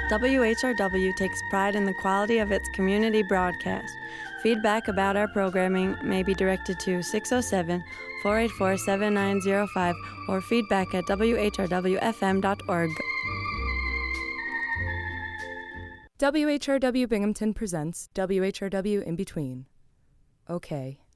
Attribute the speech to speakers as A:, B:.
A: WHRW takes pride in the quality of its community broadcast. Feedback about our programming may be directed to 607-484-7905 or feedback at whrwfm.org.
B: WHRW Binghamton presents WHRW In Between. Okay.